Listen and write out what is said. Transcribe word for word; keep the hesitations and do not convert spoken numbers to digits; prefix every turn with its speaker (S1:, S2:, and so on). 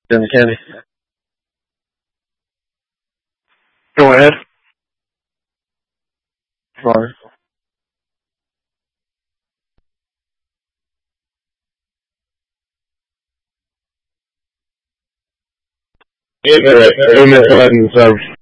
S1: Jim Candy. Go ahead. Sorry. Internet, internet themselves.